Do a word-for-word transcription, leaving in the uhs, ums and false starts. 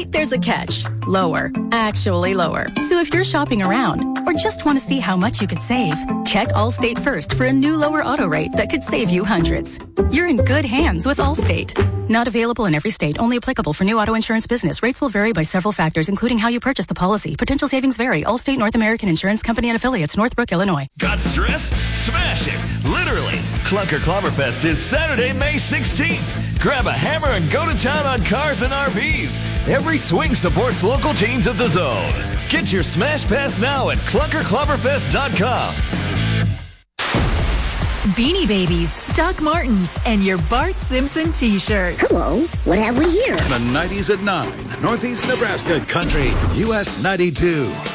Only there's a catch. Lower. Actually lower. So if you're shopping around or just want to see how much you could save, check Allstate first for a new lower auto rate that could save you hundreds. You're in good hands with Allstate. Not available in every state. Only applicable for new auto insurance business. Rates will vary by several factors, including how you purchase the policy. Potential savings vary. Allstate North American Insurance Company and Affiliates, Northbrook, Illinois. Got stress? Smash it! Literally. Clunker Clobberfest is Saturday, May sixteenth. Grab a hammer and go to town on cars and R Vs. Every swing supports local teams at the Zone. Get your Smash Pass now at clunker clobberfest dot com. Beanie Babies, Doc Martens, and your Bart Simpson t-shirt. Hello, what have we here? The nineties at nine, Northeast Nebraska Country, U S ninety-two.